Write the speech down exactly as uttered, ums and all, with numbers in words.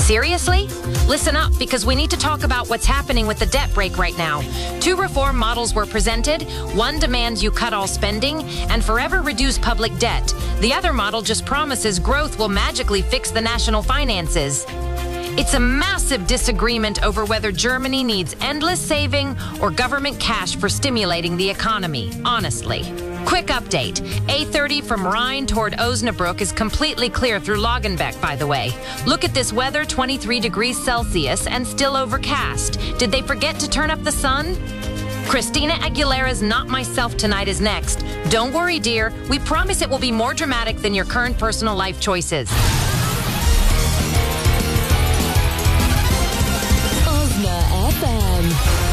Seriously? Listen up, because we need to talk about what's happening with the debt brake right now. Two reform models were presented. One demands you cut all spending and forever reduce public debt. The other model just promises growth will magically fix the national finances. It's a massive disagreement over whether Germany needs endless saving or government cash for stimulating the economy, honestly. Quick update. A thirty from Rhine toward Osnabrück is completely clear through Lagenbeck, by the way. Look at this weather, twenty-three degrees Celsius and still overcast. Did they forget to turn up the sun? Christina Aguilera's Not Myself Tonight is next. Don't worry, dear. We promise it will be more dramatic than your current personal life choices. Osna F M.